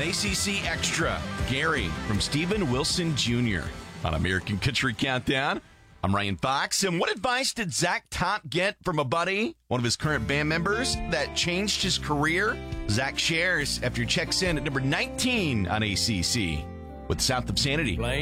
An ACC Extra, Gary from Stephen Wilson Jr. on American Country Countdown. I'm Ryan Fox, and what advice did Zach Top get from a buddy, one of his current band members, that changed his career? Zach shares after he checks in at number 19 on ACC with South of Sanity.